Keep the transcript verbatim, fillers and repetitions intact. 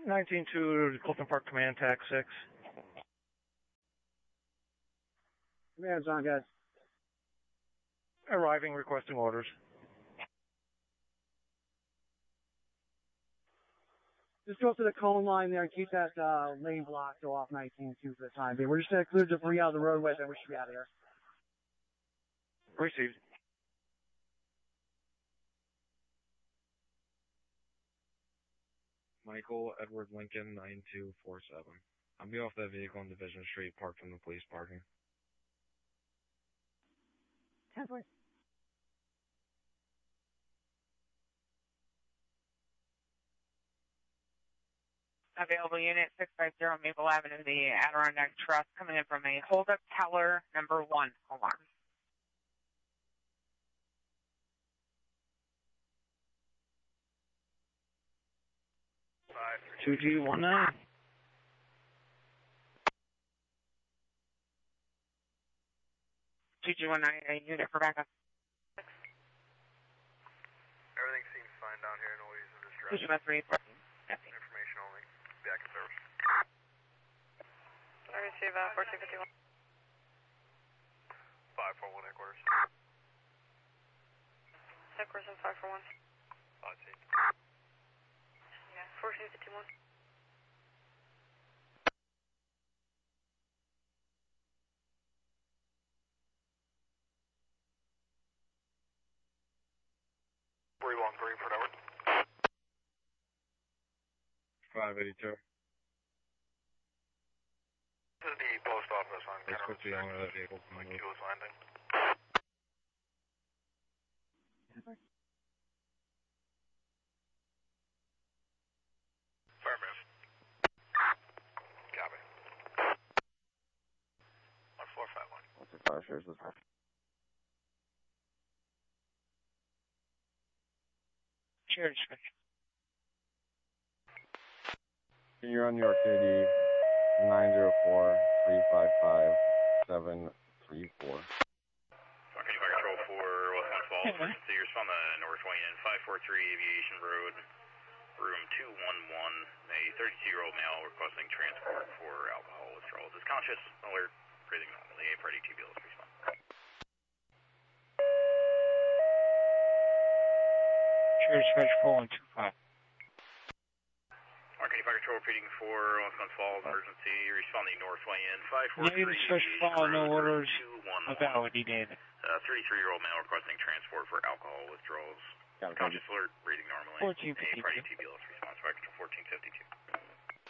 nineteen two, Clifton Park Command, Tac six. Command's on, guys. Arriving, requesting orders. Just go to the cone line there and keep that uh, lane blocked, go off nineteen two for the time being. We're just going to clear debris out of the roadway, then we should be out of here. Received. Michael Edward Lincoln, nine two four seven. I'll be off that vehicle on Division Street, parked from the police parking. ten four. Available unit six five zero Maple Avenue, the Adirondack Trust, coming in from a holdup teller number one alarm. two G one nine. two G one nine, a unit for backup. Everything seems fine down here, no reason to distress. two G one three, Information only. Back in service. I receive uh, fourteen fifty-one. five four one headquarters. Headquarters in five four one. five eight. Yeah, fourteen fifty-one. three one three for Edward. five eighty-two. This is the post office on Let's Counter put the owner of that vehicle from like the Q S landing. Affirmative. Copy. one four five one. What's the fire shares this one? Cheers. You're on New York City, nine zero four, three five five, seven three four. Marquis Fire Control for Westmont Falls. Emergency, you're on the North Wayne in five four three Aviation Road, room two one one. A thirty-two-year-old male requesting transport for alcohol withdrawals. Is conscious, alert, breathing normally. A party T B L is respond. Cheers, French four one two five. Marquis Fire Control repeating for Westmont Falls. Emergency, you're responding North Wayne five four three Negative, Fish Fall, no orders. two one one. Validated. Uh, thirty-three-year-old male requesting transport for alcohol withdrawals. Conscious, alert, breathing normally. fourteen A party fifty-two. T B L